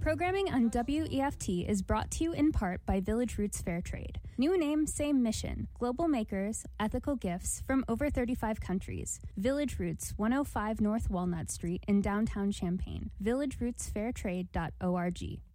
Programming on WEFT is brought to you in part by Village Roots Fair Trade. New name, same mission. Global makers, ethical gifts from over 35 countries. Village Roots, 105 North Walnut Street in downtown Champaign. villagerootsfairtrade.org.